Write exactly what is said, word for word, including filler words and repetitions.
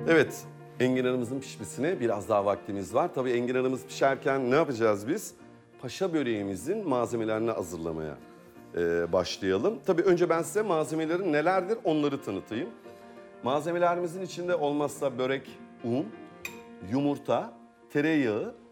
Evet, enginarımızın pişmesine biraz daha vaktimiz var. Tabii enginarımız pişerken ne yapacağız biz? Paşa böreğimizin malzemelerini hazırlamaya e, başlayalım. Tabii önce ben size malzemelerin nelerdir onları tanıtayım. Malzemelerimizin içinde olmazsa börek, un, yumurta, tereyağı,